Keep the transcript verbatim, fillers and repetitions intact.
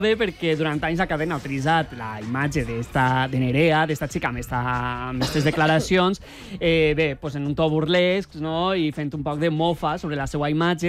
bé perquè durant anys la cadena ha utilitzat la imatge d'esta, de Nerea, d'esta xica amb, esta, amb aquestes declaracions, eh, bé, pues en un to burlesc, no? I fent un poc de mofa sobre la seva imatge,